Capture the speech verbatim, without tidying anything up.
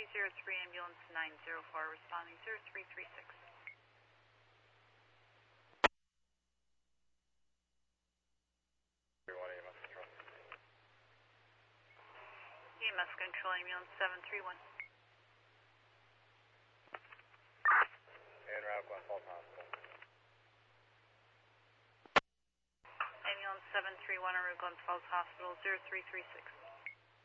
three zero three, ambulance nine zero four, responding zero three three six. E M S control. E M S control, ambulance seven three one. En route, Glen Falls Hospital. Ambulance seven three one, en route Glen Falls Hospital, zero three three six.